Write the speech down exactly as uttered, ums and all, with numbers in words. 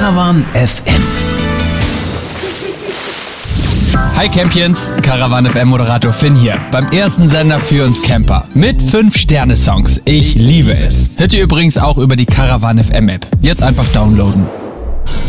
Caravan F M. Hi Campions, Caravan F M Moderator Finn hier, beim ersten Sender für uns Camper. Mit fünf Sterne Songs, ich liebe es. Hört ihr übrigens auch über die Caravan F M App. Jetzt einfach downloaden.